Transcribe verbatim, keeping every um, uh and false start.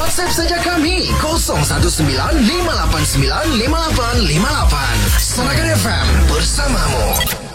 WhatsApp saja kami kosong satu sembilan lima lapan sembilan lima lapan lima lapan. Sarakan F M bersamamu.